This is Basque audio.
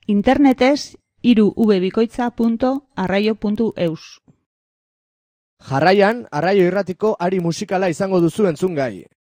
Internetez 3vbikoitza.arraio.eus. Jarraian, Arraio Irratiko ari musikala izango duzu entzungai.